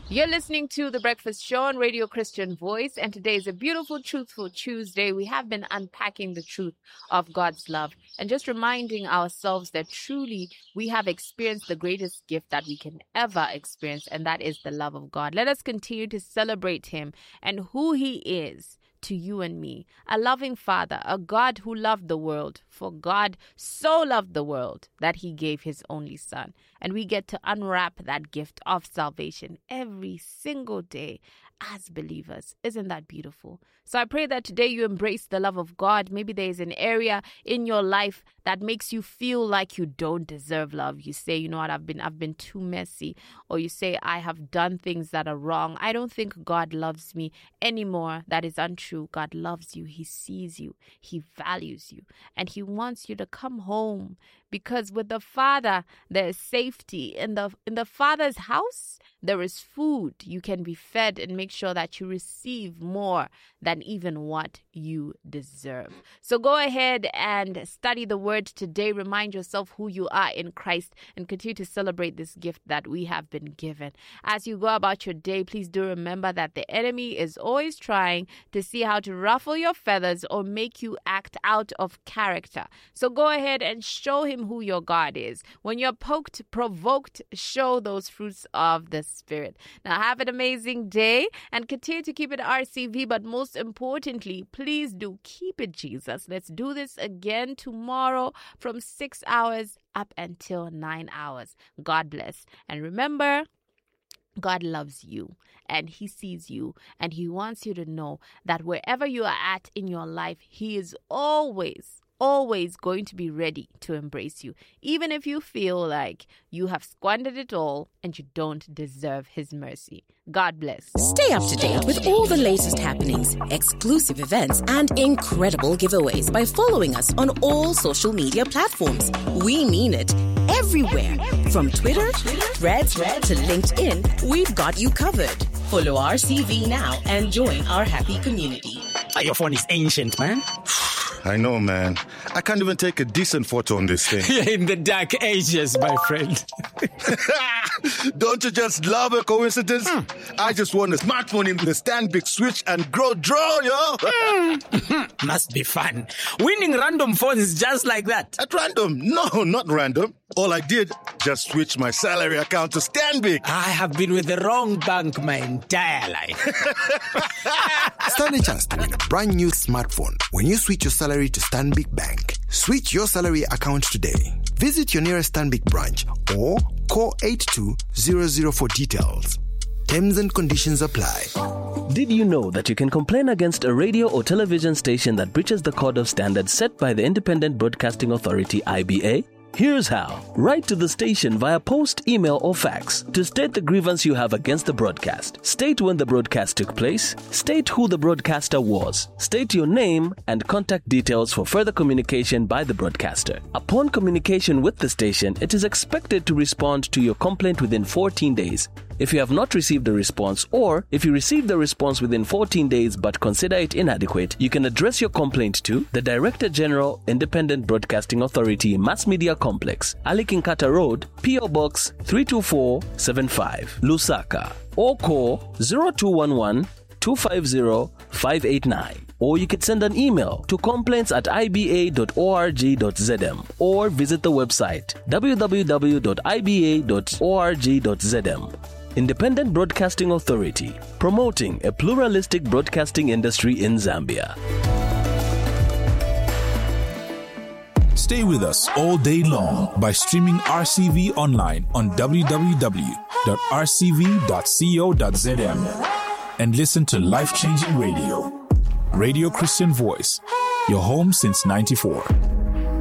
You're listening to The Breakfast Show on Radio Christian Voice, and today is a beautiful, truthful Tuesday. We have been unpacking the truth of God's love and just reminding ourselves that truly we have experienced the greatest gift that we can ever experience, and that is the love of God. Let us continue to celebrate Him and who He is to you and me. A loving Father, a God who loved the world, for God so loved the world that He gave His only Son. And we get to unwrap that gift of salvation every single day as believers. Isn't that beautiful? So I pray that today you embrace the love of God. Maybe there is an area in your life that makes you feel like you don't deserve love. You say, you know what, I've been too messy. Or you say, I have done things that are wrong. I don't think God loves me anymore. That is untrue. God loves you. He sees you. He values you. And He wants you to come home, because with the Father, there is safety. In the Father's house, there is food. You can be fed and make sure that you receive more than even what you deserve. So go ahead and study the Word today. Remind yourself who you are in Christ and continue to celebrate this gift that we have been given. As you go about your day, please do remember that the enemy is always trying to see how to ruffle your feathers or make you act out of character. So go ahead and show him who your God is. When you're provoked, show those fruits of the Spirit. Now have an amazing day and continue to keep it RCV, but most importantly, please do keep it Jesus. Let's do this again tomorrow from 6 hours up until 9 hours. God bless. And remember, God loves you and He sees you, and He wants you to know that wherever you are at in your life, He is always going to be ready to embrace you, even if you feel like you have squandered it all and you don't deserve His mercy. God bless. Stay up to date with all the latest happenings, exclusive events, and incredible giveaways by following us on all social media platforms. We mean it. Everywhere. From Twitter, Threads, to LinkedIn, we've got you covered. Follow RCV now and join our happy community. Your phone is ancient, man. I know, man. I can't even take a decent photo on this thing. You're in the dark ages, my friend. Don't you just love a coincidence? I just won a smartphone in the Stanbic Switch and Grow Draw, yo. Must be fun. Winning random phones just like that. At random? No, not random. All I did, just switch my salary account to Stanbic. I have been with the wrong bank my entire life. Stand a chance to win a brand new smartphone when you switch your salary to Stanbic Bank. Switch your salary account today. Visit your nearest Stanbic branch or call 8200 for details. Terms and conditions apply. Did you know that you can complain against a radio or television station that breaches the code of standards set by the Independent Broadcasting Authority, IBA? Here's how. Write to the station via post, email, or fax to state the grievance you have against the broadcast. State when the broadcast took place. State who the broadcaster was. State your name and contact details for further communication by the broadcaster. Upon communication with the station, it is expected to respond to your complaint within 14 days. If you have not received a response, or if you received the response within 14 days but consider it inadequate, you can address your complaint to the Director General, Independent Broadcasting Authority, Mass Media Complex, Alikinkata Road, P.O. Box 32475, Lusaka, or call 0211 250 589. Or you could send an email to complaints@iba.org.zm or visit the website www.iba.org.zm. Independent Broadcasting Authority, promoting a pluralistic broadcasting industry in Zambia. Stay with us all day long by streaming RCV online on www.rcv.co.zm and listen to life-changing radio. Radio Christian Voice, your home since '94.